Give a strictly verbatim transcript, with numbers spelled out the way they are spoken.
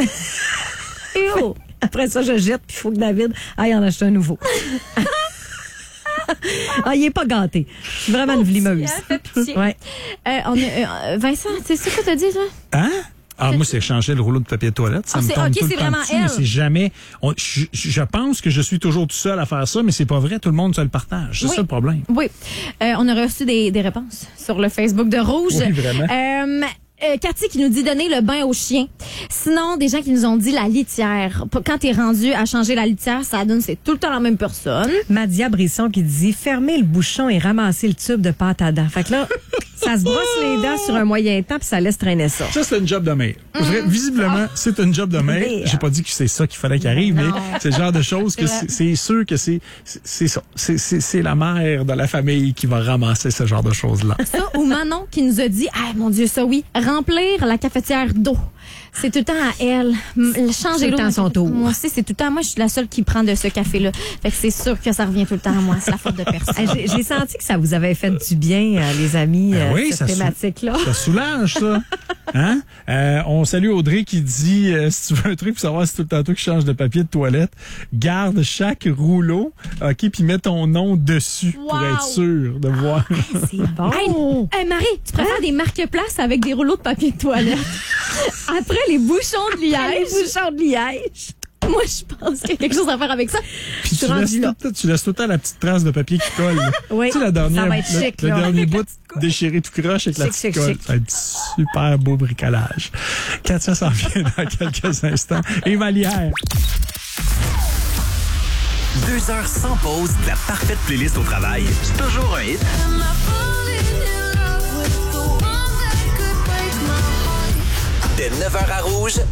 Ew. Après ça, je jette, puis il faut que David aille en acheter un nouveau. Ah, il est pas gâté. Je suis vraiment une vlimeuse. Fait pitié. Ouais. Euh, on a, euh, Vincent, c'est ça que t'as dit, toi? Hein? Ah, moi, c'est changer le rouleau de papier de toilette. Ça Ah, me c'est- tombe ok, tout le c'est temps vraiment dessus, elle. mais c'est jamais... on- je, je pense que je suis toujours tout seul à faire ça, mais c'est pas vrai. Tout le monde se le partage. C'est Oui. ça le problème. Oui. Euh, on a reçu des, des réponses sur le Facebook de Rouge. Oui, vraiment. Euh, euh, Cathy qui nous dit donner le bain au chien. Sinon, des gens qui nous ont dit la litière. Quand t'es rendu à changer la litière, ça donne c'est tout le temps la même personne. Madia Brisson qui dit fermer le bouchon et ramasser le tube de pâte à dents. Fait que là, ça se brosse les dents sur un moyen temps puis ça laisse traîner ça. Ça, c'est une job de mère. Vrai, Visiblement, c'est une job de mère. Mère. J'ai pas dit que c'est ça qu'il fallait qu'il arrive, mais c'est le genre de choses que c'est c'est sûr que c'est c'est- c'est ça. C'est- C'est c'est la mère de la famille qui va ramasser ce genre de choses-là. Ça, ou Manon qui nous a dit, ah mon Dieu, ça oui, remplir la cafetière d'eau. C'est tout le temps à elle. M- Changer Tout le l'eau. temps à son tour. Moi aussi, c'est tout le temps. Moi, je suis la seule qui prend de ce café-là. Fait que c'est sûr que ça revient tout le temps à moi. C'est la faute de personne. Hey, J'ai j'ai senti que ça vous avait fait du bien, euh, les amis, Ben euh, oui, cette ça sou- thématique-là. Ça soulage, ça. Hein? Euh, on salue Audrey qui dit, euh, si tu veux un truc pour savoir si tout le temps toi qui changes de papier de toilette, garde chaque rouleau, OK, puis mets ton nom dessus pour Wow. être sûr de voir. C'est bon. Hey, hey, Marie, tu préfères des marque-places avec des rouleaux de papier de toilette? Après les bouchons de Les liège, bouchons de liège. moi, je pense qu'il y a quelque chose à faire avec ça. Puis suis tu laisses, rendue là. tout, tu laisses tout le temps la petite trace de papier qui colle. là. Oui, Tu sais, la dernière, ça va être le, chic, le là. dernier Avec la bout déchiré tout croche avec la Chic, petite chic, colle. chic. Ça va être super beau bricolage. Katia s'en vient dans quelques instants. Et Malière. Deux heures sans pause, de la parfaite playlist au travail. C'est toujours un hit. Dès neuf heures à Rouge,